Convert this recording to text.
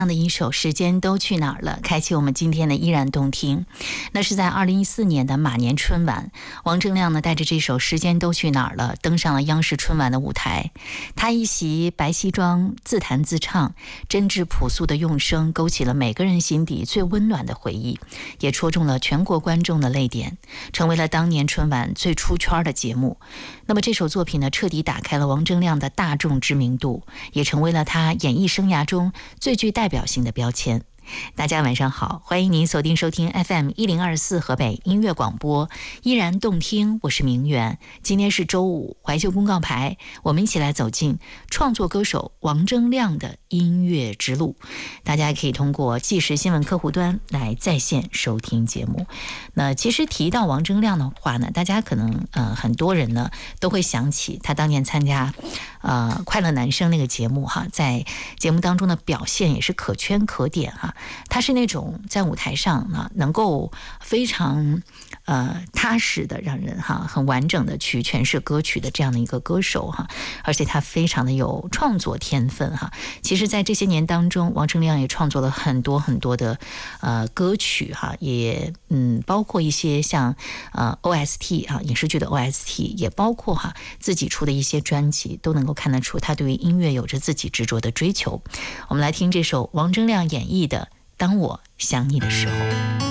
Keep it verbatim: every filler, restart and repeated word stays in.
这样的一首《时间都去哪儿了》，开启我们今天的依然动听。那是在二零一四年的马年春晚，王铮亮呢带着这首《时间都去哪儿了》登上了央视春晚的舞台。他一袭白西装，自弹自唱，真挚朴素的用声勾起了每个人心底最温暖的回忆，也戳中了全国观众的泪点，成为了当年春晚最出圈的节目。那么这首作品呢，彻底打开了王铮亮的大众知名度，也成为了他演艺生涯中最具代表性的标签。大家晚上好，欢迎您锁定收听 F M 一零二四河北音乐广播，依然动听，我是明媛。今天是周五，怀旧公告牌，我们一起来走进创作歌手王铮亮的音乐之路。大家可以通过纪实新闻客户端来在线收听节目。那其实提到王铮亮的话呢，大家可能呃很多人呢都会想起他当年参加呃快乐男声那个节目哈，在节目当中的表现也是可圈可点哈。他是那种在舞台上啊能够非常呃踏实的让人哈很完整的去诠释歌曲的这样的一个歌手哈，而且他非常的有创作天分哈。其实在这些年当中，王铮亮也创作了很多很多的呃歌曲哈，也嗯包括一些像呃 O S T 啊影视剧的 O S T， 也包括哈自己出的一些专辑，都能够看得出他对于音乐有着自己执着的追求。我们来听这首王铮亮演绎的《当我想你的时候》。